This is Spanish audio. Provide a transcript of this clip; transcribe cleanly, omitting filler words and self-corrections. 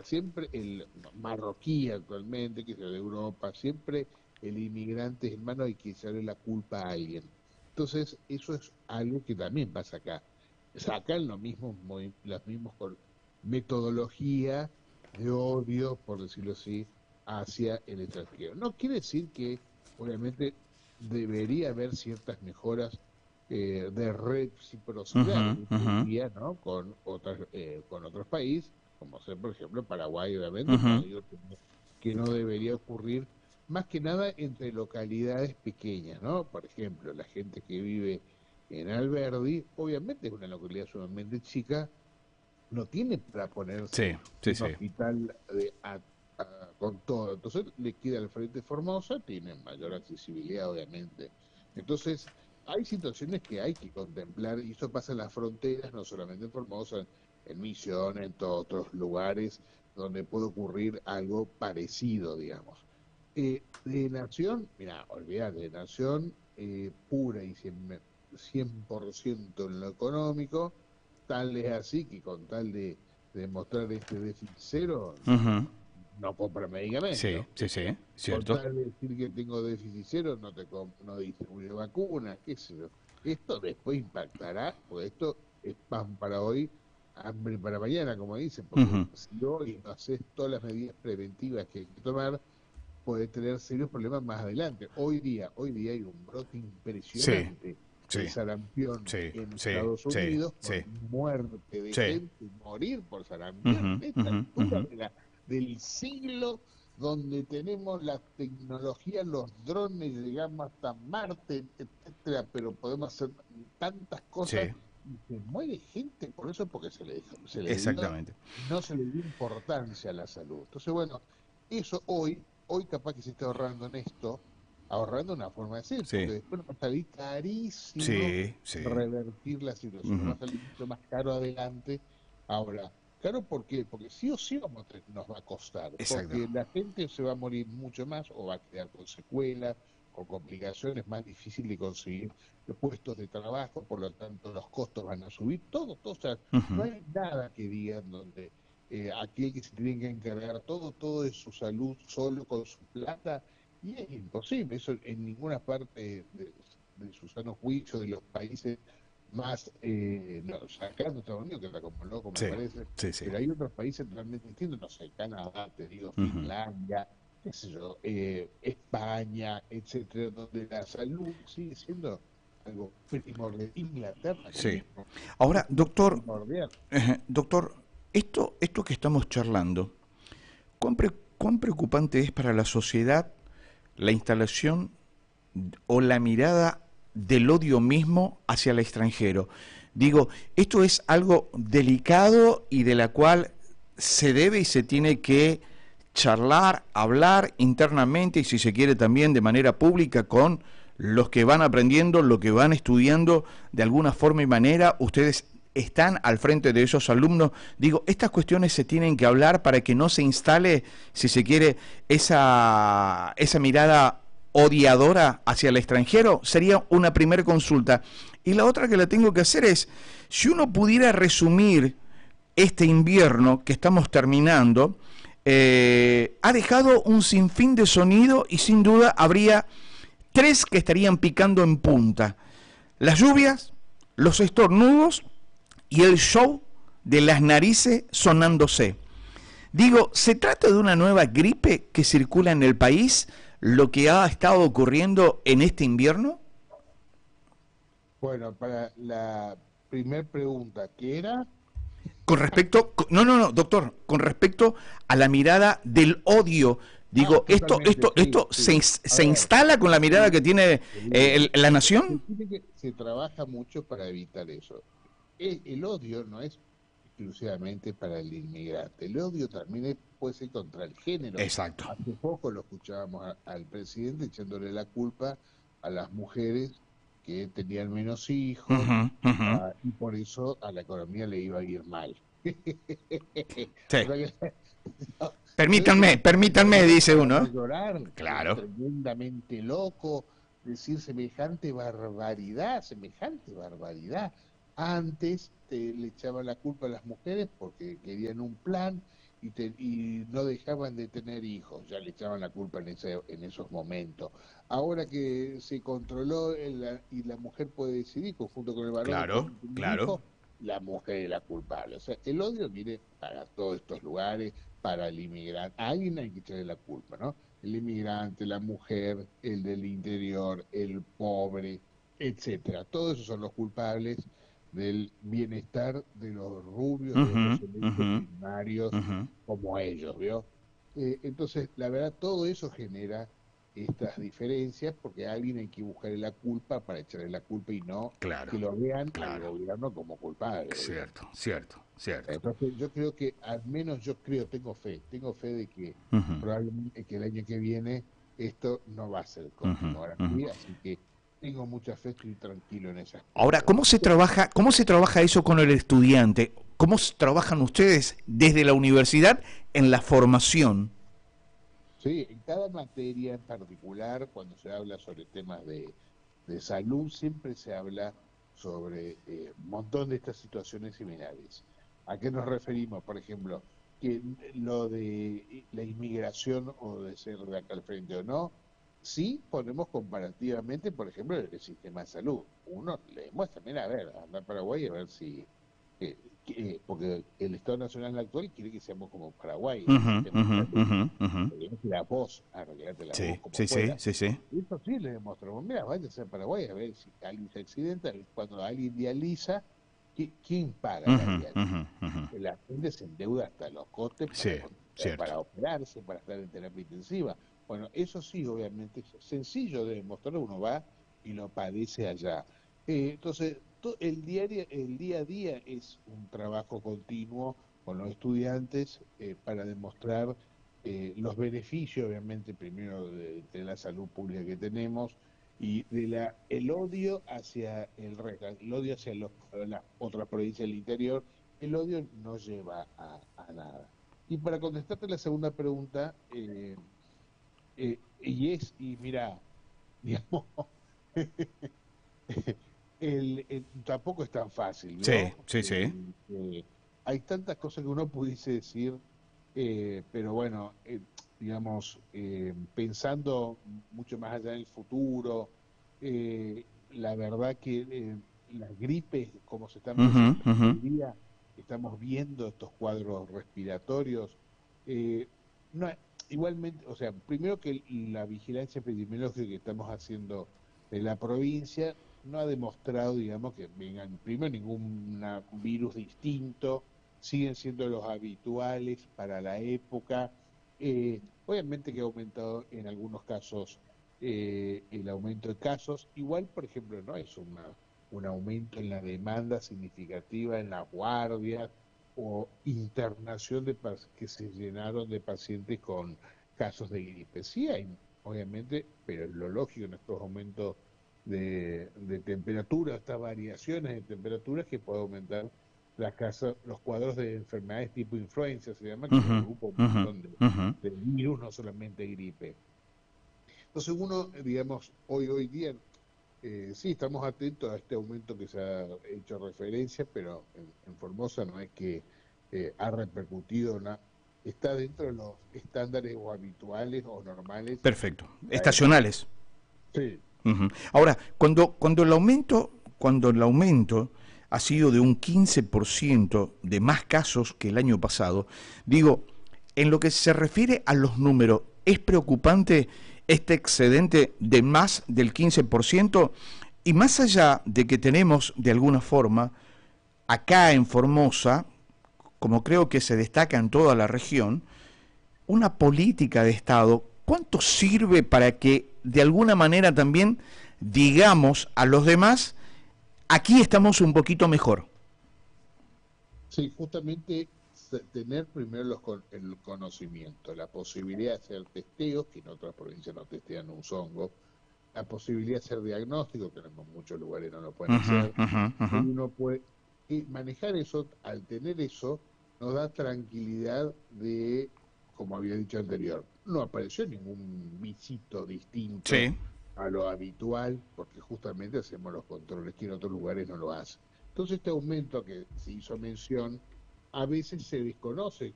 siempre el marroquí actualmente, que es de Europa, siempre el inmigrante es hermano y que echarle la culpa a alguien. Entonces, eso es algo que también pasa acá. Sacan los mismos, las mismas metodología de odio, por decirlo así, hacia el extranjero. No quiere decir que, obviamente, debería haber ciertas mejoras de reciprocidad, Ujú, ujú, diría, ¿no? Con otros países, como ser, por ejemplo, Paraguay, obviamente, no ujú. digo que no debería ocurrir, más que nada entre localidades pequeñas, ¿no? Por ejemplo, la gente que vive en Alberdi, obviamente es una localidad sumamente chica, no tiene para ponerse Sí, sí, un sí. hospital con todo. Entonces le queda al frente Formosa, tiene mayor accesibilidad, obviamente. Entonces, hay situaciones que hay que contemplar, y eso pasa en las fronteras, no solamente en Formosa, en Misiones, en todos otros lugares donde puede ocurrir algo parecido, digamos. De nación, mira, olvidate, de nación pura y 100% en lo económico, tal es así que con tal de mostrar este déficit cero, Ujú. no compra Sí, medicamentos. sí, sí, Con cierto. tal de decir que tengo déficit cero, no distribuye vacunas, qué sé yo. Esto después impactará, porque esto es pan para hoy, hambre para mañana, como dicen, porque Ujú. si hoy no haces todas las medidas preventivas que hay que tomar, puede tener serios problemas más adelante. Hoy día hay un brote Sí, impresionante del sí, sarampión sí, en sí, Estados sí, Unidos, sí, con muerte de sí. gente, morir por sarampión, Ujú, en esta ujú, altura ujú. del siglo, donde tenemos la tecnología, los drones, llegamos hasta Marte, etcétera, pero podemos hacer tantas cosas Sí, y se muere gente por eso porque se le dio, exactamente. no se le dio importancia a la salud. Entonces, bueno, eso hoy capaz que se está ahorrando en esto, ahorrando una forma de decir, porque Sí, después nos va a salir carísimo sí, sí. revertir la situación, nos va Ujú. a salir mucho más caro adelante. Ahora, claro, ¿por qué? Porque sí o sí nos va a costar, Exacto. porque la gente se va a morir mucho más o va a quedar con secuelas, con complicaciones, más difícil de conseguir los puestos de trabajo, por lo tanto los costos van a subir, todo, o sea, no Ujú. hay nada que digan donde aquel que se tiene que encargar todo de su salud solo con su plata, y es imposible, eso en ninguna parte de su sano juicio de los países más, no, sacando Estados Unidos, que está como loco me Sí, parece, sí, sí. pero hay otros países totalmente distintos, no sé, Canadá, te digo, Ujú. Finlandia, qué sé yo, España, etcétera, donde la salud sigue siendo algo primordial. Inglaterra, lo Sí. mismo, sigue Ahora, siendo doctor, primordial. doctor, esto que estamos charlando, ¿cuán preocupante es para la sociedad la instalación o la mirada del odio mismo hacia el extranjero? Digo, esto es algo delicado y de la cual se debe y se tiene que charlar, hablar internamente y si se quiere también de manera pública con los que van aprendiendo, los que van estudiando de alguna forma y manera. Ustedes están al frente de esos alumnos. Digo, estas cuestiones se tienen que hablar para que no se instale, si se quiere, esa mirada odiadora hacia el extranjero. Sería una primera consulta. Y la otra que le tengo que hacer es, si uno pudiera resumir este invierno que estamos terminando, ha dejado un sinfín de sonido y sin duda habría tres que estarían picando en punta. Las lluvias, los estornudos y el show de las narices sonándose. Digo, ¿se trata de una nueva gripe que circula en el país, lo que ha estado ocurriendo en este invierno? Bueno, para la primer pregunta, ¿qué era? Con respecto, no, no, no, doctor, con respecto a la mirada del odio, Ah, digo, esto, totalmente, esto, sí, esto sí. A se ver, instala con la mirada sí, que tiene seguro. la nación. Se trabaja mucho para evitar eso. El odio no es exclusivamente para el inmigrante, el odio también puede ser contra el género. Exacto. Hace poco lo escuchábamos al presidente echándole la culpa a las mujeres que tenían menos hijos, Ujú, ujú. y por eso a la economía le iba a ir mal. Sí. O sea que, yo Permítanme, decía, permítanme, no es dice para uno. no llorar, es Claro. tremendamente loco decir semejante barbaridad, semejante barbaridad. Antes le echaban la culpa a las mujeres porque querían un plan y no dejaban de tener hijos, ya le echaban la culpa en esos momentos. Ahora que se controló y la mujer puede decidir, conjunto con el varón, Claro, con tener claro. hijos, la mujer es la culpable. O sea, el odio viene para todos estos lugares, para el inmigrante. A alguien hay que echarle la culpa, ¿no? El inmigrante, la mujer, el del interior, el pobre, etcétera. Todos esos son los culpables del bienestar de los rubios, de Ujú, ojos celestes ujú, primarios, ujú. como ellos, ¿vio? Entonces, la verdad, todo eso genera estas diferencias porque a alguien hay que buscarle la culpa para echarle la culpa y no Claro, que lo vean al claro. gobierno como culpable, digamos. Cierto, cierto, cierto. Entonces, yo creo que, al menos yo creo, tengo fe de que Ujú, probablemente que el año que viene esto no va a ser ujú, continuar ujú. así, así que tengo mucha fe, estoy tranquilo en ese Ahora, aspecto. cómo se trabaja eso con el estudiante? ¿Cómo trabajan ustedes desde la universidad en la formación? Sí, en cada materia en particular, cuando se habla sobre temas de salud, siempre se habla sobre un montón de estas situaciones similares. ¿A qué nos referimos? Por ejemplo, que lo de la inmigración o de ser de acá al frente o no, sí ponemos comparativamente, por ejemplo, el sistema de salud. Uno le demuestra, mira, a ver, anda a Paraguay a ver si porque el Estado Nacional actual quiere que seamos como Paraguay en el Ujú, sistema ujú, de salud. ujú, ujú. Arreglate la voz, arreglate la voz Sí, como sí, sí, pueda. sí, sí. Eso sí le demostramos, mira, váyase a Paraguay a ver si alguien se accidenta, cuando alguien dializa, ¿quién paga la Ujú, diálisis? ujú, ujú. La gente se endeuda hasta los costes Sí, cierto. para operarse, para estar en terapia intensiva. Bueno, eso sí, obviamente, es sencillo de demostrar, uno va y lo padece allá. Entonces, el día a día es un trabajo continuo con los estudiantes para demostrar los beneficios, obviamente, primero de la salud pública que tenemos y el odio hacia el resto, el odio hacia las otras provincias del interior, el odio no lleva a nada. Y para contestarte la segunda pregunta, y mira, digamos, tampoco es tan fácil, Sí, ¿vio? sí, sí. Hay tantas cosas que uno pudiese decir, pero bueno, digamos, pensando mucho más allá en el futuro, la verdad que las gripes, como se están Ujú, presentando ujú. hoy día, estamos viendo estos cuadros respiratorios. eh, no, igualmente, o sea, primero que la vigilancia epidemiológica que estamos haciendo en la provincia no ha demostrado, digamos, que vengan primero ningún virus distinto, siguen siendo los habituales para la época. Obviamente que ha aumentado en algunos casos el aumento de casos. Igual, por ejemplo, no es un aumento en la demanda significativa en las guardias o internación que se llenaron de pacientes con casos de gripe. Sí hay, obviamente, pero es lo lógico en estos aumentos de temperatura, estas variaciones de temperaturas que puede aumentar los cuadros de enfermedades tipo influenza, se llama, que Ujú, agrupa un ujú, montón ujú. de virus, no solamente gripe. Entonces uno, digamos, hoy día, sí, estamos atentos a este aumento que se ha hecho referencia, pero en Formosa no es que ha repercutido, está dentro de los estándares o habituales o normales Perfecto. de la época. Estacionales. Sí, Ujú. Ahora, cuando el aumento ha sido de un 15% de más casos que el año pasado, digo, en lo que se refiere a los números, ¿es preocupante este excedente de más del 15%? Y más allá de que tenemos, de alguna forma, acá en Formosa, como creo que se destaca en toda la región, una política de Estado, ¿cuánto sirve para que de alguna manera también digamos a los demás, aquí estamos un poquito mejor? sí, justamente tener primero el conocimiento, la posibilidad de hacer testeos, que en otras provincias no testean un zongo, la posibilidad de hacer diagnóstico, que en muchos lugares no lo pueden Uh -huh, hacer, uh -huh, uh y -huh. uno puede y manejar eso, al tener eso, nos da tranquilidad de, como había dicho anterior, no apareció ningún bichito distinto Sí. a lo habitual, porque justamente hacemos los controles que en otros lugares no lo hacen. Entonces este aumento que se hizo mención, a veces se desconoce